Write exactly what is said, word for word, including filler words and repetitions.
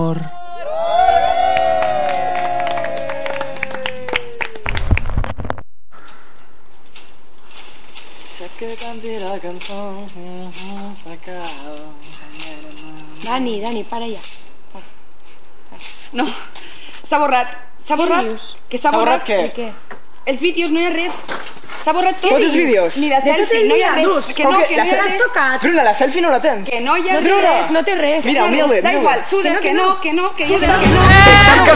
Sé que canti la cançó s'acaba. Dani, Dani, para ja. No, s'ha borrat. S'ha borrat. Que s'ha borrat. Què? Què? Els vídeos, no hi ha res. S'ha borrat tot. Tots els vídeos? Ni la De tot selfie, el no hi ha dia, res. dus. Que no, Com que la no hi ha selfie- res. tocat. Bruna, la selfie no la tens. Que no hi ha No té res. res, no té res. Mira, mira-ho bé, Da mira-ho igual, bé. suda, Que no, que que no, no. que no, que jo dic que no.